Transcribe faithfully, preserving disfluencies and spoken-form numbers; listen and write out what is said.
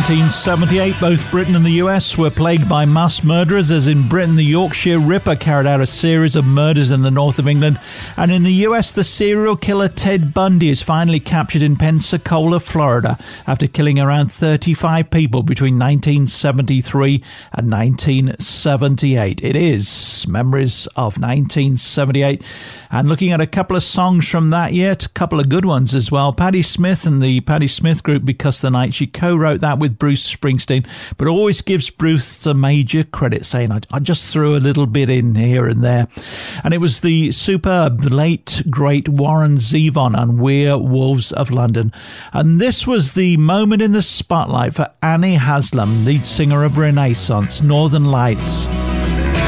nineteen seventy-eight, both Britain and the U S were plagued by mass murderers, as in Britain the Yorkshire Ripper carried out a series of murders in the north of England, and in the U S the serial killer Ted Bundy is finally captured in Pensacola, Florida, after killing around thirty-five people between nineteen seventy-three and nineteen seventy-eight. It is Memories of nineteen seventy-eight, and looking at a couple of songs from that year, a couple of good ones as well. Patti Smith and the Patti Smith Group, Because the Night, she co-wrote that with Bruce Springsteen, but always gives Bruce a major credit, saying, I, I just threw a little bit in here and there. And it was the superb, the late, great Warren Zevon on We're Wolves of London. And this was the moment in the spotlight for Annie Haslam, lead singer of Renaissance, Northern Lights.